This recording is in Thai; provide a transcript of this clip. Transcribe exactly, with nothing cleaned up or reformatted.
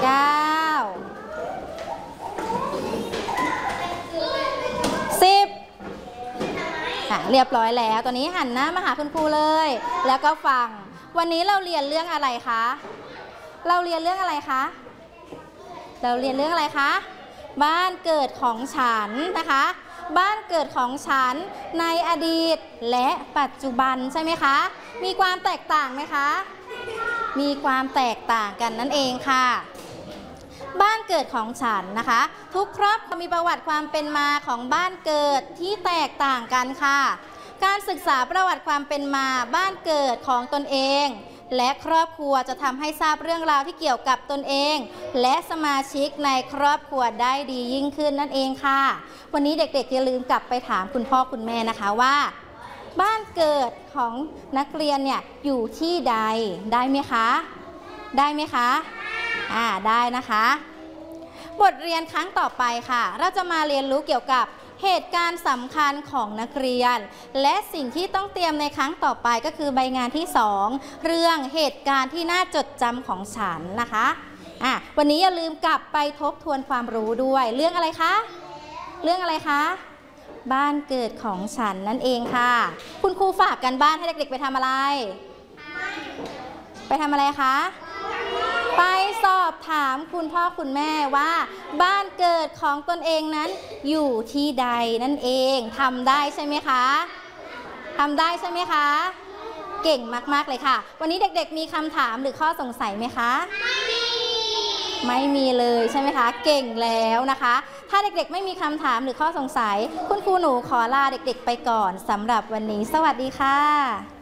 เก้าสิบค่ะเรียบร้อยแล้วตอนนี้หันหน้ามาหาคุณครูเลยแล้วก็ฟังวันนี้เราเรียนเรื่องอะไรคะเราเรียนเรื่องอะไรคะเราเรียนเรื่องอะไรคะบ้านเกิดของฉันนะคะบ้านเกิดของฉันในอดีตและปัจจุบันใช่ไหมคะมีความแตกต่างไหมคะมีความแตกต่างกันนั่นเองค่ะบ้านเกิดของฉันนะคะทุกครอบครัวมีประวัติความเป็นมาของบ้านเกิดที่แตกต่างกันค่ะการศึกษาประวัติความเป็นมาบ้านเกิดของตนเองและครอบครัวจะทำให้ทราบเรื่องราวที่เกี่ยวกับตนเองและสมาชิกในครอบครัวได้ดียิ่งขึ้นนั่นเองค่ะวันนี้เด็กๆอย่าลืมกลับไปถามคุณพ่อคุณแม่นะคะว่าบ้านเกิดของนักเรียนเนี่ยอยู่ที่ใดได้ไหมคะได้ไหมคะอ่าได้นะคะบทเรียนครั้งต่อไปค่ะเราจะมาเรียนรู้เกี่ยวกับเหตุการณ์สำคัญของนักเรียนและสิ่งที่ต้องเตรียมในครั้งต่อไปก็คือใบงานที่สองเรื่องเหตุการณ์ที่น่าจดจำของฉันนะคะอ่ะวันนี้อย่าลืมกลับไปทบทวนความรู้ด้วยเรื่องอะไรคะเรื่องอะไรคะบ้านเกิดของฉันนั่นเองค่ะคุณครูฝากกันบ้านให้เด็กๆไปทำอะไรไปทำอะไรคะไปสอบถามคุณพ่อคุณแม่ว่าบ้านเกิดของตนเองนั้นอยู่ที่ใดนั่นเองทำได้ใช่ไหมคะทำได้ใช่ไหมคะเก่งมากๆเลยค่ะวันนี้เด็กๆมีคำถามหรือข้อสงสัยไหมคะไม่มีไม่มีเลยใช่ไหมคะเก่งแล้วนะคะถ้าเด็กๆไม่มีคำถามหรือข้อสงสัยคุณครูหนูขอลาเด็กๆไปก่อนสำหรับวันนี้สวัสดีค่ะ